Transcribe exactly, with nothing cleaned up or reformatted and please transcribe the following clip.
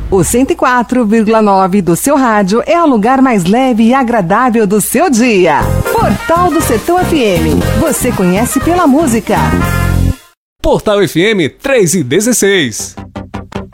O cento e quatro vírgula nove do seu rádio é o lugar mais leve e agradável do seu dia. Portal do Sertão F M. Você conhece pela música. Portal F M três e dezesseis.